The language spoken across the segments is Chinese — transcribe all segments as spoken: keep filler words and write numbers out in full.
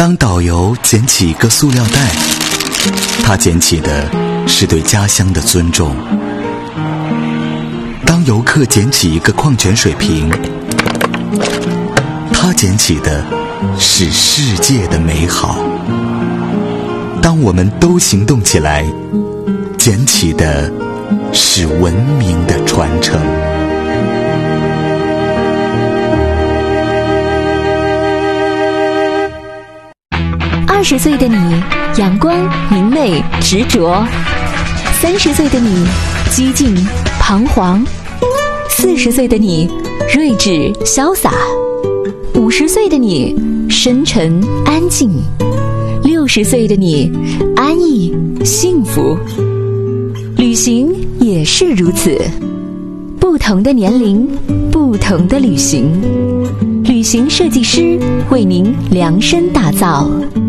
当导游捡起一个塑料袋，他捡起的是对家乡的尊重；当游客捡起一个矿泉水瓶，他捡起的是世界的美好。当我们都行动起来，捡起的是文明的传承。 二十岁的你，阳光明媚执着；三十岁的你，激进彷徨；四十岁的你，睿智潇洒；五十岁的你，深沉安静；六十岁的你，安逸幸福。旅行也是如此，不同的年龄，不同的旅行。旅行设计师为您量身打造。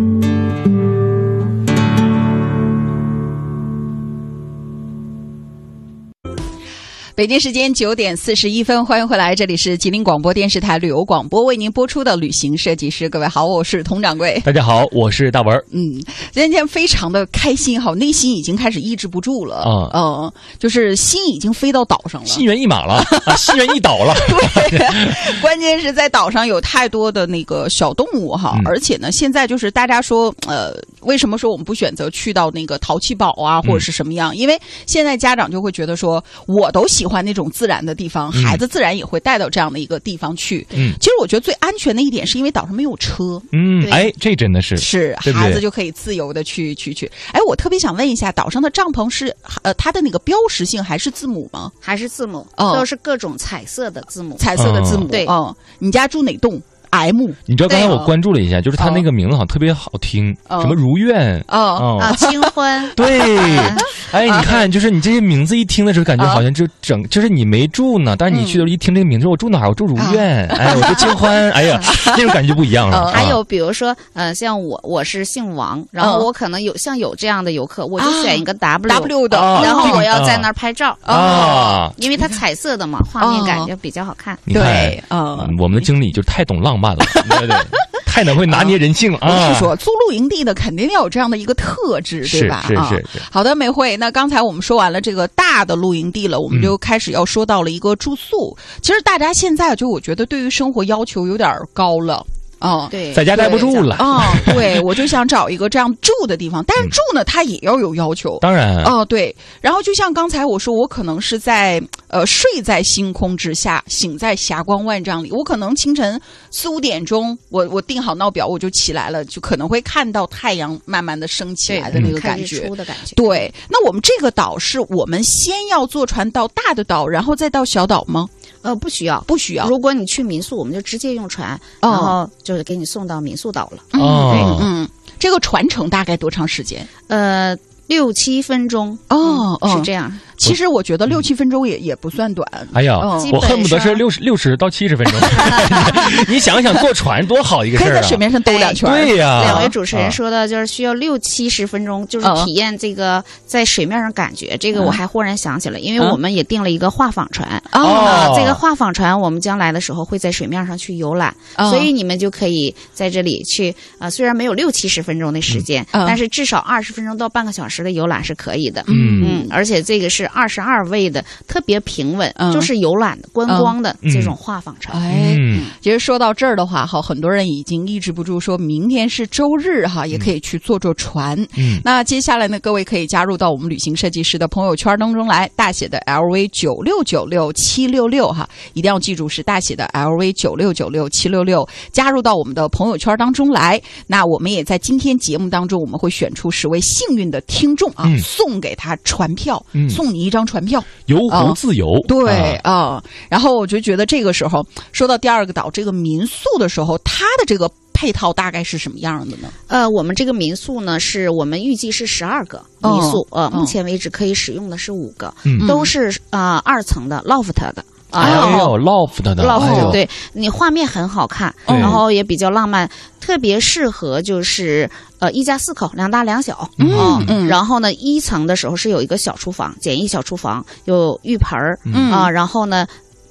北京时间九点四十一分，欢迎回来，这里是吉林广播电视台旅游广播为您播出的旅行设计师。各位好，我是佟掌柜。 大家好，我是大文。 嗯，今天非常的开心哈，内心已经开始抑制不住了啊，嗯、呃，就是心已经飞到岛上了， 心猿意马了啊，心猿意岛了。 对，关键是在岛上有太多的那个小动物哈，嗯、而且呢，现在就是大家说，呃，为什么说我们不选择去到那个淘气堡啊，或者是什么样？嗯、因为现在家长就会觉得说，我都喜欢。那种自然的地方，孩子自然也会带到这样的一个地方去。嗯，其实我觉得最安全的一点是因为岛上没有车。 嗯，哎，这真的是是孩子就可以自由的去去去。哎，我特别想问一下，岛上的帐篷是呃它的那个标识性还是字母吗？ 还是字母，哦、都是各种彩色的字母， 彩色的字母。 嗯、对， 嗯，你家住哪栋？M， 你知道刚才我关注了一下，就是他那个名字好像特别好听，哦、什么如愿哦啊，清欢， 对，哎，你看，就是你这些名字一听的时候，感觉好像就整，就是你没住呢，但是你去的时候一听这个名字，我住哪儿？我住如愿，哎，我住清欢，哎呀，那种感觉不一样了。 还有比如说，呃，像我我是姓王，然后我可能有像有这样的游客，我就选一个 W W 的， 然后我要在那儿拍照啊， 因为它彩色的嘛，画面感觉比较好看。 对， 嗯，我们的经理就太懂浪漫了，对对。太能会拿捏人性了啊！ 我是说，租露营地的肯定要有这样的一个特质，对吧？ 是是是是。 好的，美惠。那刚才我们说完了这个大的露营地了，我们就开始要说到了一个住宿。嗯、其实大家现在就我觉得对于生活要求有点高了。 哦，对， 在家待不住了啊、嗯！对，我就想找一个这样住的地方，但是住呢，它也要有要求。 当然， 哦、呃，对。然后就像刚才我说，我可能是在呃睡在星空之下，醒在霞光万丈里。我可能清晨四五点钟，我我定好闹表，我就起来了，就可能会看到太阳慢慢的升起来的那个感觉。 日出的感觉。 对，那我们这个岛是我们先要坐船到大的岛，然后再到小岛吗？ 呃，不需要， 不需要。 如果你去民宿，我们就直接用船， 哦、 然后就是给你送到民宿岛了。 哦， 嗯，这个船程大概多长时间？ 呃，六七分钟。 哦， 嗯、是这样。 其实我觉得六七分钟也也不算短。 哎呀，嗯、我恨不得是六十六十到七十分钟。你想想，坐船多好一个事儿啊！ 可以在水面上兜两圈。 对呀、啊， 两位主持人说的就是需要六七十分钟，就是体验这个在水面上感觉。嗯、这个我还忽然想起来，因为我们也订了一个画舫船。 哦、 呃，这个画舫船我们将来的时候会在水面上去游览，哦、所以你们就可以在这里去啊、呃，虽然没有六七十分钟的时间，嗯、但是至少二十分钟到半个小时的游览是可以的。 嗯嗯，而且这个是二十二位的，特别平稳，嗯、就是游览的、观光的这种画舫船。 哎、嗯，其实说到这儿的话，哈，很多人已经抑制不住，说明天是周日哈，也可以去坐坐船。 嗯， 那接下来呢，各位可以加入到我们旅行设计师的朋友圈当中来，大写的 L V 九六九六七六六哈，一定要记住是大写的 L V 九六九六七六六，加入到我们的朋友圈当中来。那我们也在今天节目当中，我们会选出十位幸运的听众啊，嗯、送给他船票，嗯、送你一张船票。 游湖自由， 哦、对啊、呃，然后我就觉得这个时候说到第二个岛这个民宿的时候，它的这个配套大概是什么样的呢？ 呃，我们这个民宿呢，是我们预计是十二个民宿，哦、呃，目前为止可以使用的是五个，嗯、都是啊、呃、二层的 loft 的。 哎呦 ，loft 的 loft， 对，你画面很好看，然后也比较浪漫，特别适合就是呃一家四口，两大两小， 嗯嗯，嗯然后呢，一层的时候是有一个小厨房，简易小厨房，有浴盆儿，嗯啊，然后呢。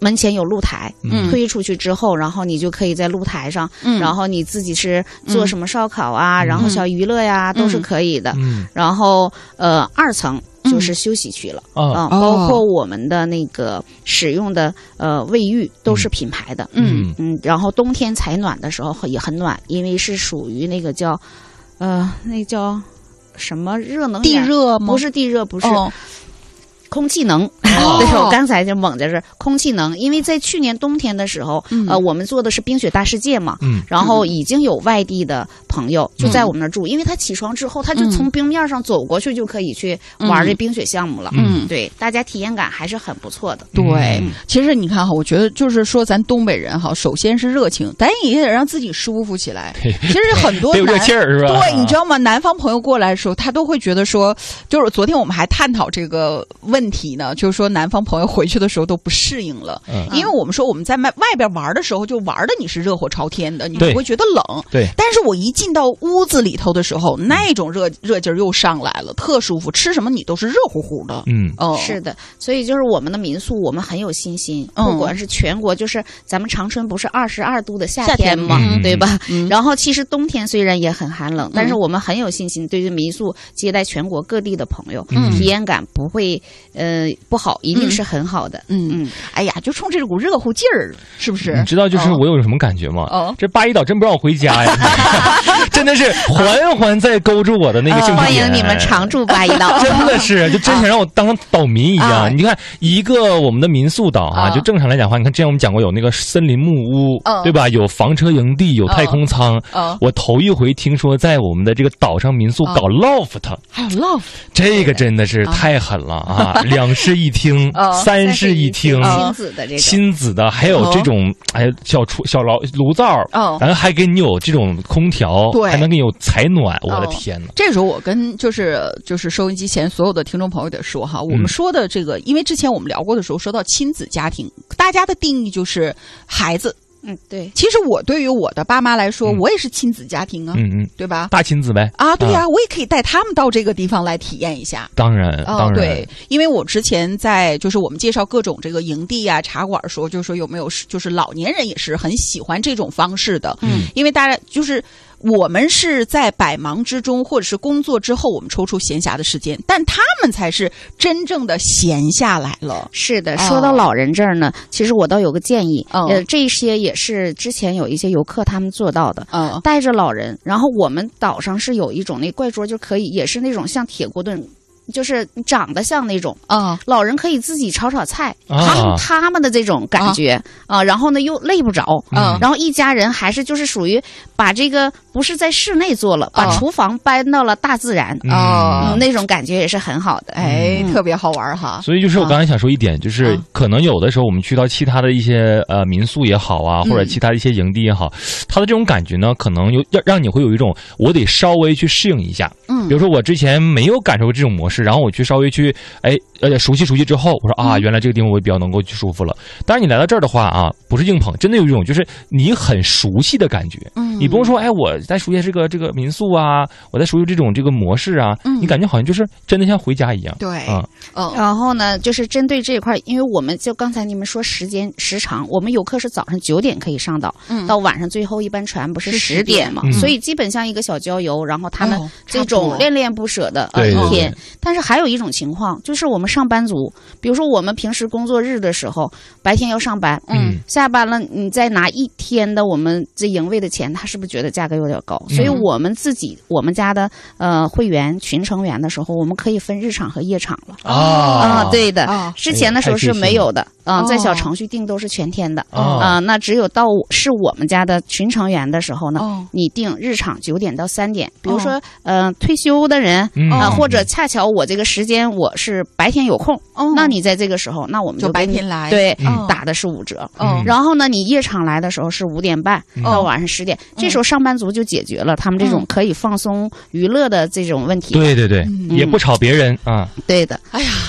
门前有露台， 嗯， 推出去之后，然后你就可以在露台上， 嗯， 然后你自己是做什么烧烤啊， 嗯、 然后小娱乐呀、嗯、都是可以的。 嗯， 然后呃，二层就是休息区了， 嗯、 呃，包括我们的那个使用的呃卫浴都是品牌的， 嗯嗯，然后冬天采暖的时候也很暖，因为是属于那个叫呃那叫什么热能地热吗？ 不是地热，不是。 哦， 空气能， 哦、 对，我刚才就猛在这儿，空气能，因为在去年冬天的时候， 嗯、 呃，我们做的是冰雪大世界嘛， 嗯， 然后已经有外地的朋友就在我们那儿住，嗯、因为他起床之后，他就从冰面上走过去就可以去玩这冰雪项目了， 嗯， 对，大家体验感还是很不错的。 对， 嗯、 其实你看哈，我觉得就是说咱东北人哈，首先是热情，但也得让自己舒服起来。其实很多得有热气儿是吧？ 对，你知道吗？南方朋友过来的时候，他都会觉得说，就是昨天我们还探讨这个问题呢，就是说。说南方朋友回去的时候都不适应了， 嗯、 因为我们说我们在外外边玩的时候，就玩的你是热火朝天的，你不会觉得冷。 对， 但是我一进到屋子里头的时候，那种热热劲儿又上来了，特舒服，吃什么你都是热乎乎的。 嗯， 哦， 是的，所以就是我们的民宿，我们很有信心， 嗯、 不管是全国，就是咱们长春不是二十二度的夏天嘛， 嗯、 对吧？ 嗯、 然后其实冬天虽然也很寒冷，嗯、但是我们很有信心，对于民宿接待全国各地的朋友， 嗯、 体验感不会呃不好，一定是很好。好的， 嗯嗯，哎呀，就冲这股热乎劲儿，是不是？ 你知道就是我有什么感觉吗？ 哦， 这八一岛真不让我回家呀，真的是缓缓在勾住我的那个兴趣点。 欢迎你们常驻八一岛， 真的是，就真想让我当岛民一样。你看，一个我们的民宿岛啊，就正常来讲的话，你看之前我们讲过有那个森林木屋，对吧？有房车营地，有太空舱。我头一回听说在我们的这个岛上民宿搞 loft， 还有 loft， 这个真的是太狠了啊！两室一厅，三。三室一厅， 亲子的这种， 亲子的，还有这种哎小厨小炉炉灶， 哦， 然后还给你有这种空调， 对， 还能给你有采暖，我的天哪！ 这时候我跟就是就是收音机前所有的听众朋友得说哈，我们说的这个，因为之前我们聊过的时候说到亲子家庭，大家的定义就是孩子。 嗯，对。 其实我对于我的爸妈来说，嗯、我也是亲子家庭啊， 嗯嗯， 对吧？ 大亲子呗。 啊，对呀、啊，我也可以带他们到这个地方来体验一下。 当然， 哦、 当然， 对，因为我之前在就是我们介绍各种这个营地啊、茶馆的时候，就说有没有就是老年人也是很喜欢这种方式的， 嗯， 因为大家就是。我们是在百忙之中，或者是工作之后，我们抽出闲暇的时间，但他们才是真正的闲下来了。 是的，说到老人这儿呢，哦、其实我倒有个建议， 哦、 呃，这些也是之前有一些游客他们做到的， 嗯、 哦，带着老人，然后我们岛上是有一种那怪桌，就可以也是那种像铁锅炖。就是长得像那种啊， 老人可以自己炒炒菜， 啊、 他们他们的这种感觉 啊, 啊，然后呢又累不着， 嗯， 然后一家人还是就是属于把这个不是在室内做了，把厨房搬到了大自然啊、 嗯，那种感觉也是很好的， 哎， 嗯、 特别好玩哈。 所以就是我刚才想说一点，就是可能有的时候我们去到其他的一些呃民宿也好啊，或者其他的一些营地也好，它的这种感觉呢，可能有让让你会有一种我得稍微去适应一下， 嗯， 比如说我之前没有感受过这种模式，然后我去稍微去。去哎呃熟悉熟悉之后，我说啊，原来这个地方我也比较能够去舒服了。当然你来到这儿的话啊，不是硬捧，真的有一种就是你很熟悉的感觉。 嗯， 你不用说哎，我在熟悉这个这个民宿啊，我在熟悉这种这个模式啊， 嗯， 你感觉好像就是真的像回家一样。 对， 啊， 嗯。然后呢，就是针对这一块，因为我们就刚才你们说时间时长，我们游客是早上九点可以上岛， 嗯， 到晚上最后一班船不是十点嘛， 嗯， 所以基本像一个小郊游，然后他们这哦、 种恋恋不舍的呃一天。但是还有一种情况，就是我们上班族，比如说我们平时工作日的时候，白天要上班， 嗯， 下班了你再拿一天的我们这营位的钱，他是不是觉得价格有点高？ 嗯， 所以我们自己我们家的呃会员群成员的时候，我们可以分日场和夜场了啊啊，对的， 啊， 之前的时候是没有的。啊、呃，在小程序订都是全天的啊、 哦呃，那只有到是我们家的群成员的时候呢， 哦、 你订日场九点到三点，比如说、哦、呃退休的人啊、 嗯呃，或者恰巧我这个时间我是白天有空， 哦、 那你在这个时候，那我们就白天来， 对， 嗯、 打的是五折。 嗯， 然后呢，你夜场来的时候是五点半、 嗯、 到晚上十点， 嗯、 这时候上班族就解决了他们这种可以放松娱乐的这种问题。 对对对， 嗯、 也不吵别人啊。 对的， 哎呀。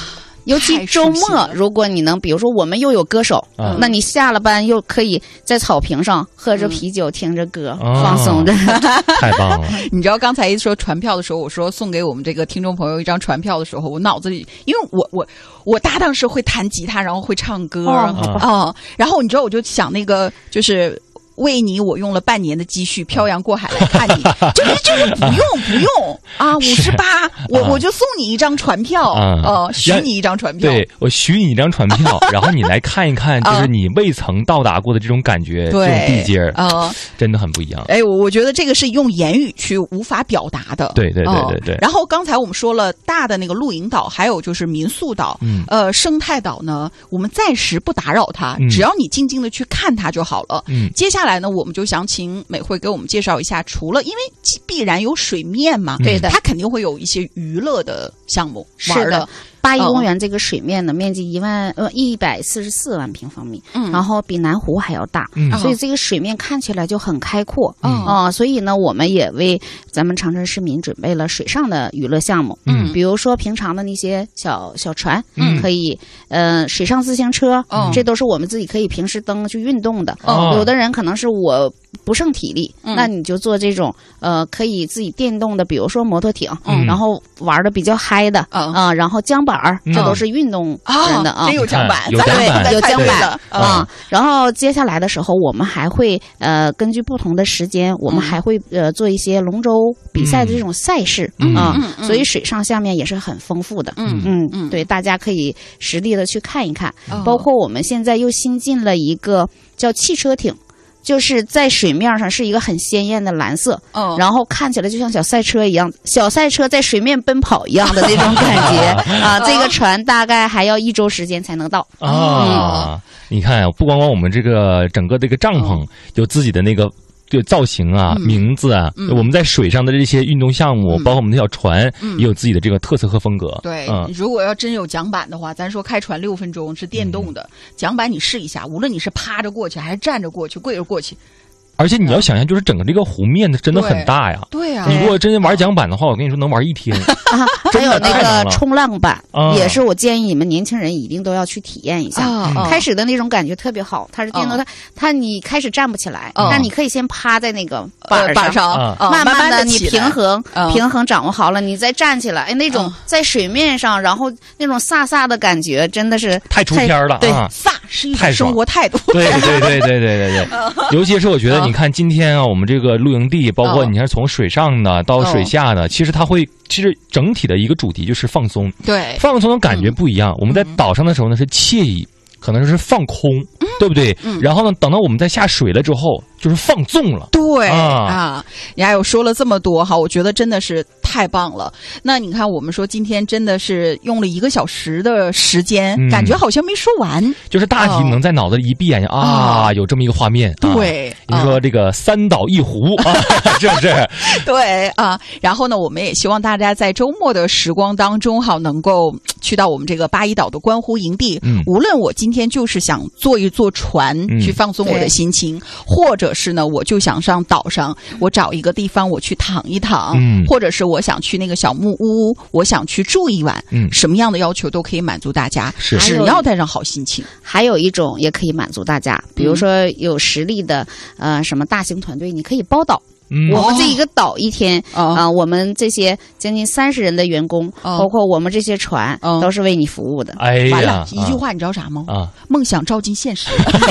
尤其周末，如果你能，比如说我们又有歌手，嗯、那你下了班又可以在草坪上喝着啤酒，嗯、听着歌，哦、放松着， 太棒了！ 你知道刚才一说传票的时候，我说送给我们这个听众朋友一张传票的时候，我脑子里，因为我我我搭档是会弹吉他，然后会唱歌啊、哦嗯，然后你知道我就想那个就是。为你，我用了半年的积蓄漂洋过海来看你，就是就是不用不用啊，五十八，我我就送你一张传票，呃，许你一张传票， 对我许你一张传票，然后你来看一看，就是你未曾到达过的这种感觉，这种地界儿啊，真的很不一样。 哎，我我觉得这个是用言语去无法表达的， 对对对对对。 然后刚才我们说了大的那个露营岛，还有就是民宿岛，嗯，呃，生态岛呢，我们暂时不打扰它，只要你静静的去看它就好了。嗯，接下来。下来呢，我们就想请美惠给我们介绍一下，除了因为必然有水面嘛， 对的， 它肯定会有一些娱乐的项目玩的。 八一公园这个水面呢，面积一万呃一百四十四万平方米，嗯，然后比南湖还要大，嗯，所以这个水面看起来就很开阔，嗯啊、呃，所以呢，我们也为咱们长春市民准备了水上的娱乐项目，嗯，比如说平常的那些小小船，嗯，可以呃水上自行车，嗯，这都是我们自己可以平时登去运动的，哦，有的人可能是我。不胜体力，嗯、那你就做这种呃可以自己电动的，比如说摩托艇，嗯、然后玩的比较嗨的啊、呃，然后桨板儿，嗯、这都是运动人的啊， 真有桨板， 有桨板， 有桨板啊。然后接下来的时候，我们还会呃根据不同的时间，我们还会呃做一些龙舟比赛的这种赛事啊，所以水上下面也是很丰富的，嗯嗯嗯，对，大家可以实地的去看一看，包括我们现在又新进了一个叫汽车艇。就是在水面上是一个很鲜艳的蓝色，嗯，然后看起来就像小赛车一样，小赛车在水面奔跑一样的那种感觉啊。这个船大概还要一周时间才能到啊。嗯、你看，不光光我们这个整个这个帐篷有自己的那个。对造型啊，嗯、名字啊，嗯、我们在水上的这些运动项目，嗯、包括我们那条船，嗯、也有自己的这个特色和风格。 对，嗯、如果要真有桨板的话，咱说开船六分钟是电动的，嗯、桨板你试一下，无论你是趴着过去还是站着过去、跪着过去。 而且你要想象，就是整个这个湖面的真的很大呀。 对呀、啊， 你如果真玩桨板的话，我跟你说能玩一天。 啊、还有那个冲浪板，啊、也是我建议你们年轻人一定都要去体验一下。啊、开始的那种感觉特别好，它是电动，它、啊、它你开始站不起来，啊、但你可以先趴在那个板上， 板上啊、慢慢的你平衡、啊、平衡掌握好了，你再站起来，哎，那种在水面上，然后那种飒飒的感觉，真的是太出片了。 对， 啊、 飒是一种生活态度。 对对对对对对对，尤其是我觉得，你看今天啊。我们这个露营地，包括你看从水上的到水下的，其实它会，其实整体的一个主题就是放松。 对， 放松的感觉不一样。我们在岛上的时候呢是惬意，可能是放空，对不对？然后呢，等到我们在下水了之后，就是放纵了。 对啊，你还有说了这么多哈，我觉得真的是太棒了。那你看，我们说今天真的是用了一个小时的时间，嗯、感觉好像没说完。 就是大体能在脑子里一闭眼睛、哦、啊，有这么一个画面。 对， 啊、你说这个三岛一湖啊，是不是？ 对啊。然后呢，我们也希望大家在周末的时光当中哈，能够去到我们这个八一岛的观湖营地。嗯，无论我今天就是想坐一坐船、嗯、去放松我的心情，或者是呢，我就想上岛上，我找一个地方我去躺一躺，嗯，或者是我想去那个小木屋，我想去住一晚，嗯，什么样的要求都可以满足大家， 是只要带上好心情。 还有一种也可以满足大家，比如说有实力的呃什么大型团队，你可以包岛。嗯、我们这一个岛一天啊、哦呃，我们这些将近三十人的员工，哦、包括我们这些船，哦、都是为你服务的。 哎呀， 完了，一句话你知道啥吗？啊，梦想照进现实。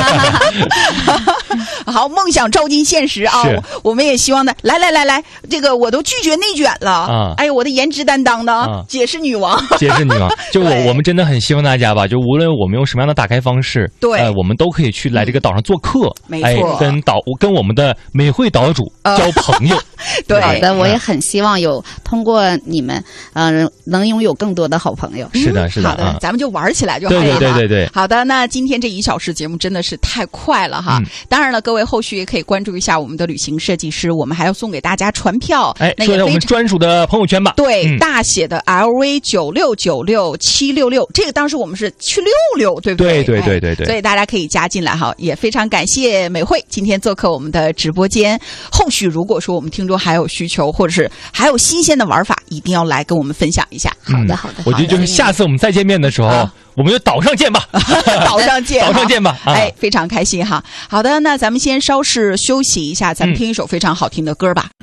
好，梦想照进现实啊！我们也希望呢，来来来来，这个我都拒绝内卷了啊！哎呦，我的颜值担当呢，啊、解释女王， 解释女王。就我我们真的很希望大家吧，就无论我们用什么样的打开方式， 对， 呃，我们都可以去来这个岛上做客， 没错， 哎、跟岛跟我们的美惠岛主交朋友。 对， 好的，我也很希望有通过你们，呃，能拥有更多的好朋友。 是的，是的。 好的，咱们就玩起来就好了。 对对对对。 好的，那今天这一小时节目真的是太快了哈。嗯、当然了，各位后续也可以关注一下我们的旅行设计师，我们还要送给大家传票。 哎，那个说一下我们专属的朋友圈吧。 对，嗯、大写的 L V 九六九六七六六，这个当时我们是去六六，对不对？ 对对对对对。 所以大家可以加进来哈，也非常感谢美惠今天做客我们的直播间。后续如果说我们听众还有需求，或者是还有新鲜的的玩法一定要来跟我们分享一下。 好的，好的。 我觉得就是下次我们再见面的时候，啊、我们就岛上见吧， 岛上见， 岛上见吧。 啊、哎，非常开心哈。好的，那咱们先稍事休息一下，咱们听一首非常好听的歌吧。